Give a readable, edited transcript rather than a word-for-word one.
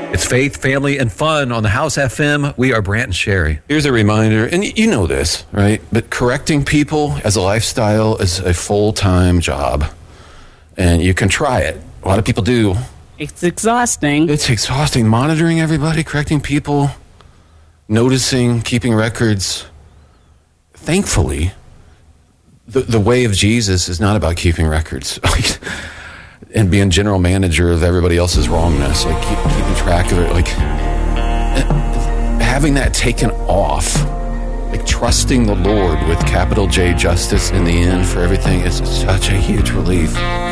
It's faith, family, and fun on the House FM. We are Brant and Sherry. Here's a reminder, and you know this, right? But correcting people as a lifestyle is a full-time job. And you can try it. A lot of people do. It's exhausting. It's exhausting. Monitoring everybody, correcting people, noticing, keeping records. Thankfully, the way of Jesus is not about keeping records and being general manager of everybody else's wrongness, like keeping track of it, like having that taken off, like trusting the Lord with capital J justice in the end for everything is such a huge relief.